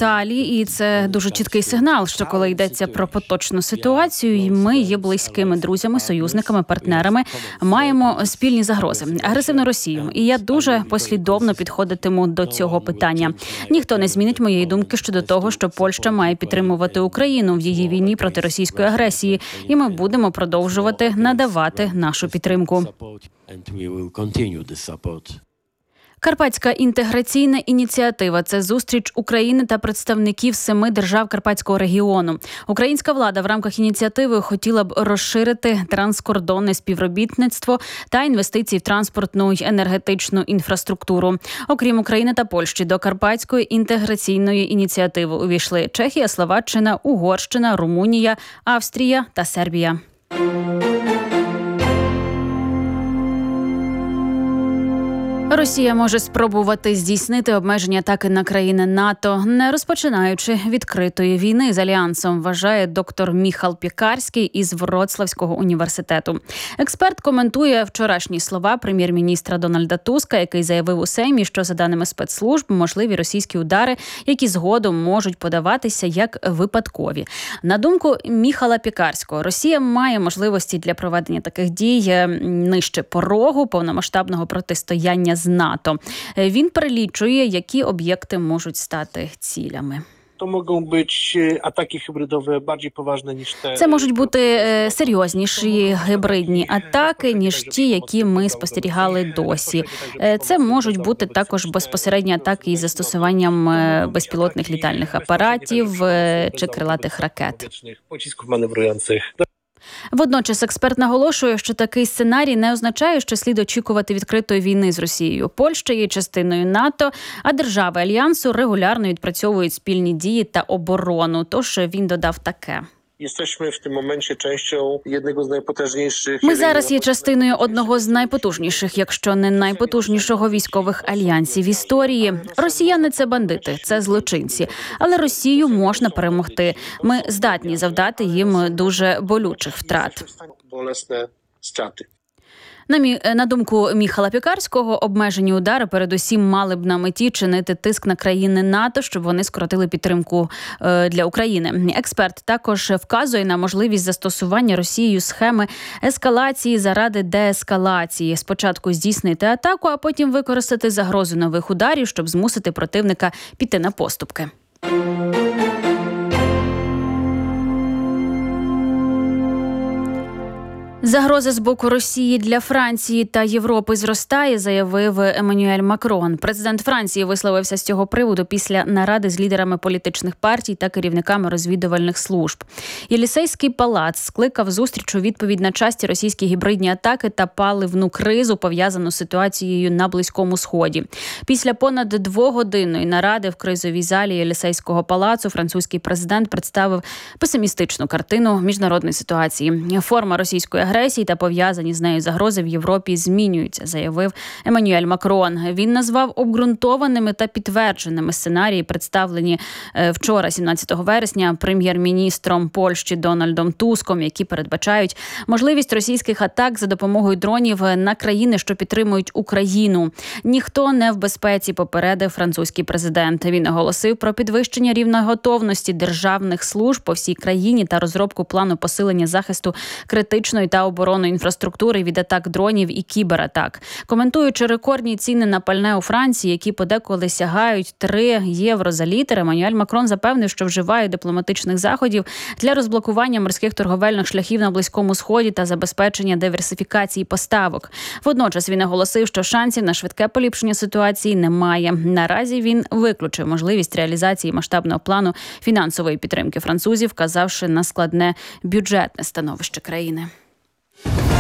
Італії, і це дуже чіткий сигнал, що коли йдеться про поточну ситуацію, ми є близькими друзями, союзниками, партнерами, маємо спільні загрози, агресивну Росію. І я дуже послідовно підходитиму до цього питання. Ніхто не змінить моєї думки щодо того, що Польща має підтримувати Україну в її війні проти російської агресії, і ми будемо продовжувати надавати нашу підтримку. Карпатська інтеграційна ініціатива – це зустріч України та представників 7 держав Карпатського регіону. Українська влада в рамках ініціативи хотіла б розширити транскордонне співробітництво та інвестиції в транспортну й енергетичну інфраструктуру. Окрім України та Польщі, до Карпатської інтеграційної ініціативи увійшли Чехія, Словаччина, Угорщина, Румунія, Австрія та Сербія. Росія може спробувати здійснити обмеження атаки на країни НАТО, не розпочинаючи відкритої війни з Альянсом, вважає доктор Міхал Пікарський із Вроцлавського університету. Експерт коментує вчорашні слова прем'єр-міністра Дональда Туска, який заявив у Сеймі, що, за даними спецслужб, можливі російські удари, які згодом можуть подаватися як випадкові. На думку Міхала Пікарського, Росія має можливості для проведення таких дій нижче порогу повномасштабного протистояння з НАТО. Він перелічує, які об'єкти можуть стати цілями. Це можуть бути серйозніші гібридні атаки, ніж ті, які ми спостерігали досі. Це можуть бути також безпосередні атаки із застосуванням безпілотних літальних апаратів чи крилатих ракет. Водночас експерт наголошує, що такий сценарій не означає, що слід очікувати відкритої війни з Росією. Польща є частиною НАТО, а держави Альянсу регулярно відпрацьовують спільні дії та оборону. Тож він додав таке. Ми зараз є частиною одного з найпотужніших, якщо не найпотужнішого військових альянсів в історії. Росіяни – це бандити, це злочинці. Але Росію можна перемогти. Ми здатні завдати їм дуже болючих втрат. На думку Міхала Пікарського, обмежені удари передусім мали б на меті чинити тиск на країни НАТО, щоб вони скоротили підтримку для України. Експерт також вказує на можливість застосування Росією схеми ескалації заради деескалації. Спочатку здійснити атаку, а потім використати загрозу нових ударів, щоб змусити противника піти на поступки. Загроза з боку Росії для Франції та Європи зростає, заявив Еммануель Макрон. Президент Франції висловився з цього приводу після наради з лідерами політичних партій та керівниками розвідувальних служб. Єлісейський палац скликав зустріч у відповідь на часті російські гібридні атаки та паливну кризу, пов'язану з ситуацією на Близькому Сході. Після понад 2-годинної наради в кризовій залі Єлісейського палацу французький президент представив песимістичну картину міжнародної ситуації. Форма російської агресії та пов'язані з нею загрози в Європі змінюються, заявив Еммануель Макрон. Він назвав обґрунтованими та підтвердженими сценарії, представлені вчора, 17 вересня, прем'єр-міністром Польщі Дональдом Туском, які передбачають можливість російських атак за допомогою дронів на країни, що підтримують Україну. Ніхто не в безпеці, попередив французький президент. Він оголосив про підвищення рівня готовності державних служб по всій країні та розробку плану посилення захисту критичної та оборонної інфраструктури від атак дронів і кібератак. Коментуючи рекордні ціни на пальне у Франції, які подеколи сягають 3 євро за літр, Еммануель Макрон запевнив, що вживає дипломатичних заходів для розблокування морських торговельних шляхів на Близькому Сході та забезпечення диверсифікації поставок. Водночас він наголосив, що шансів на швидке поліпшення ситуації немає. Наразі він виключив можливість реалізації масштабного плану фінансової підтримки французів, вказавши на складне бюджетне становище країни.